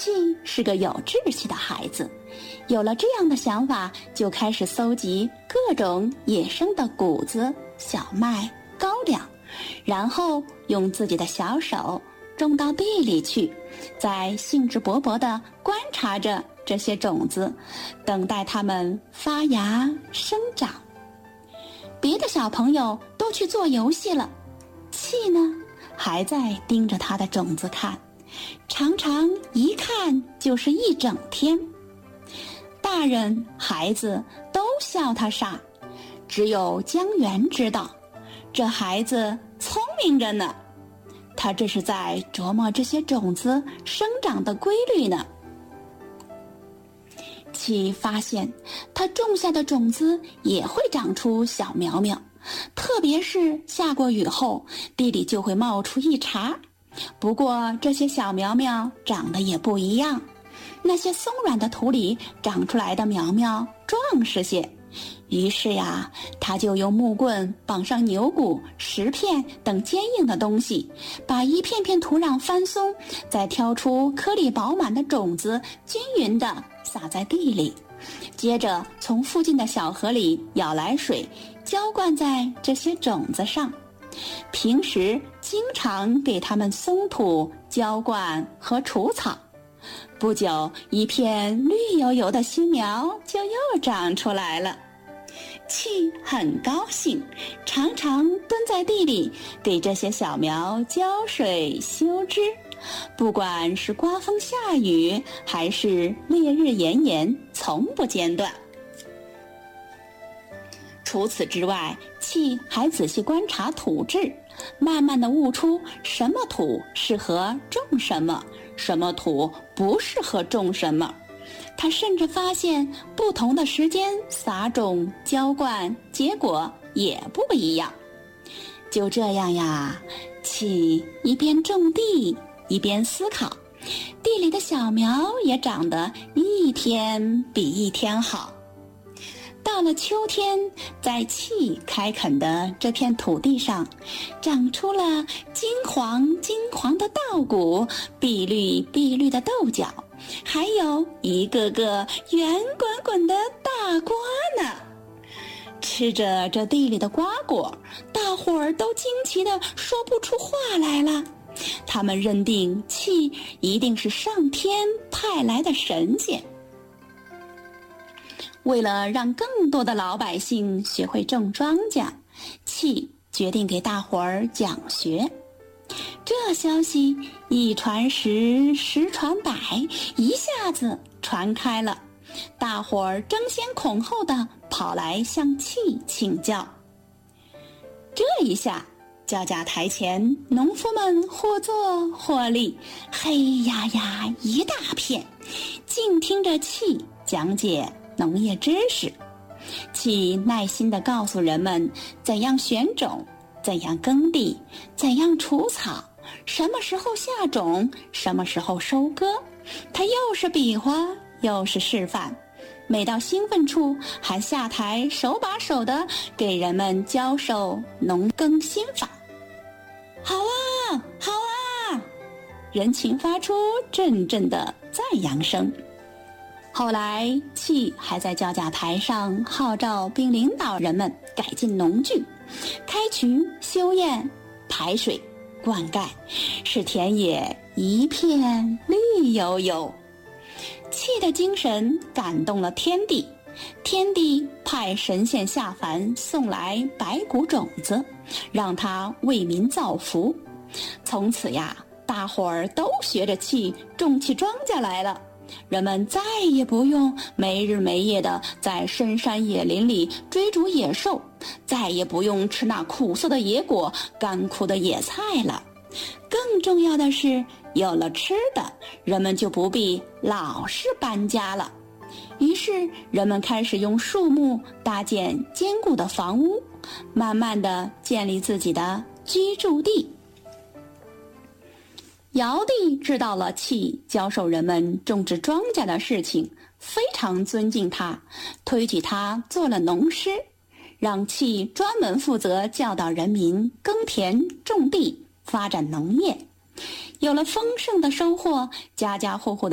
气是个有志气的孩子，有了这样的想法，就开始搜集各种野生的谷子、小麦、高粱，然后用自己的小手种到地里去，再兴致勃勃地观察着这些种子，等待它们发芽生长。别的小朋友都去做游戏了，气呢还在盯着他的种子看，常常一看就是一整天。大人孩子都笑他傻，只有江源知道，这孩子聪明着呢，他这是在琢磨这些种子生长的规律呢。气发现他种下的种子也会长出小苗苗，特别是下过雨后，地里就会冒出一茬。不过这些小苗苗长得也不一样，那些松软的土里长出来的苗苗壮实些。于是呀，他就用木棍绑上牛骨、石片等坚硬的东西，把一片片土壤翻松，再挑出颗粒饱满的种子，均匀地撒在地里，接着从附近的小河里舀来水，浇灌在这些种子上。平时经常给它们松土、浇灌和除草。不久，一片绿油油的新苗就又长出来了。气很高兴，常常蹲在地里给这些小苗浇水修枝，不管是刮风下雨还是烈日炎炎，从不间断。除此之外，气还仔细观察土质，慢慢地悟出什么土适合种什么，什么土不适合种什么。他甚至发现不同的时间撒种、浇灌，结果也不一样。就这样呀，气一边种地，一边思考，地里的小苗也长得一天比一天好。到了秋天，在气开垦的这片土地上，长出了金黄金黄的稻谷，碧绿碧绿的豆角，还有一个个圆滚滚的大瓜呢。吃着这地里的瓜果，大伙儿都惊奇地说不出话来了。他们认定气一定是上天派来的神仙。为了让更多的老百姓学会种庄稼，气决定给大伙儿讲学。这消息一传十，十传百，一下子传开了，大伙儿争先恐后地跑来向气请教。这一下，教架台前农夫们或坐或立，黑压压一大片，静听着气讲解农业知识。气耐心地告诉人们怎样选种，怎样耕地，怎样除草，什么时候下种，什么时候收割。他又是比划，又是示范，每到兴奋处还下台手把手地给人们教授农耕心法。好啊，好啊！人群发出阵阵的赞扬声。后来，气还在教架台上号召并领导人们改进农具，开渠、修堰、排水、灌溉，使田野一片绿油油。气的精神感动了天地，天地派神仙下凡送来白谷种子，让他为民造福。从此呀，大伙儿都学着气种起庄稼来了。人们再也不用没日没夜地在深山野林里追逐野兽，再也不用吃那苦涩的野果、干枯的野菜了。更重要的是，有了吃的，人们就不必老是搬家了。于是，人们开始用树木搭建坚固的房屋，慢慢地建立自己的居住地。尧帝知道了气教授人们种植庄稼的事情，非常尊敬他，推举他做了农师，让气专门负责教导人民耕田种地，发展农业。有了丰盛的收获，家家户户的